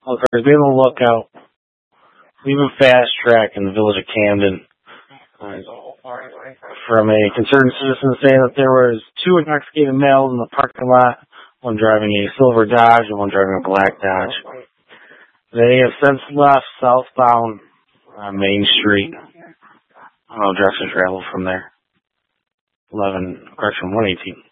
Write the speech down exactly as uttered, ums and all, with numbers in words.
Lookers, be on the lookout. Leave a fast track in the village of Camden. Uh, from a concerned citizen saying that there was two intoxicated males in the parking lot, one driving a silver Dodge and one driving a black Dodge. They have since left southbound on Main Street. I don't know, direction travel from there. eleven, correction, one eighteen.